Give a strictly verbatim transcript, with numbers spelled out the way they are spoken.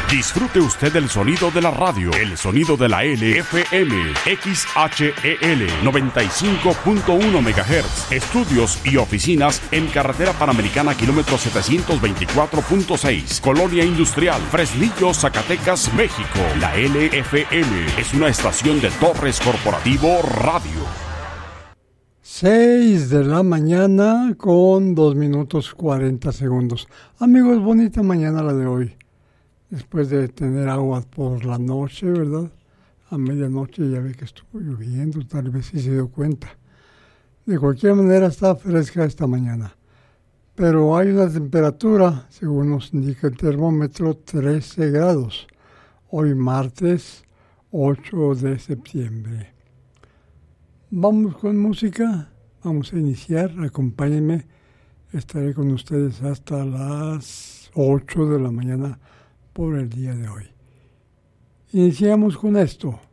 Disfrute usted el sonido de la radio, el sonido de la L F M, X H E L noventa y cinco punto uno megahertz. Estudios y oficinas en Carretera Panamericana, kilómetro setecientos veinticuatro punto seis, Colonia Industrial, Fresnillo, Zacatecas, México. La L F M es una estación de Torres Corporativo Radio. seis de la mañana con dos minutos cuarenta segundos. Amigos, bonita mañana la de hoy. Después de tener agua por la noche, ¿verdad? A medianoche ya ve que estuvo lloviendo, tal vez sí se dio cuenta. De cualquier manera está fresca esta mañana. Pero hay una temperatura, según nos indica el termómetro, trece grados. Hoy martes ocho de septiembre. Vamos con música, vamos a iniciar, acompáñenme. Estaré con ustedes hasta las ocho de la mañana por el día de hoy. Iniciamos con esto.